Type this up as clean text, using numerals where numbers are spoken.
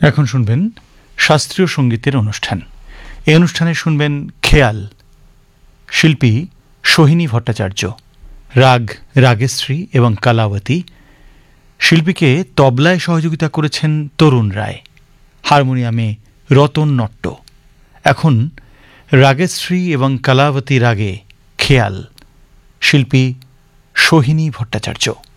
এখন শুনবেন শাস্ত্রীয় সঙ্গীতের অনুষ্ঠান। এই অনুষ্ঠানে শুনবেন খেয়াল, শিল্পী সোহিনী ভট্টাচার্য, রাগ রাগেশ্রী এবং কালাবতী। শিল্পীকে তবলায় সহযোগিতা করেছেন তরুণ রায়, হারমোনিয়ামে রতন নট্ট। এখন রাগেশ্রী এবং কালাবতী রাগে খেয়াল, শিল্পী সোহিনী ভট্টাচার্য।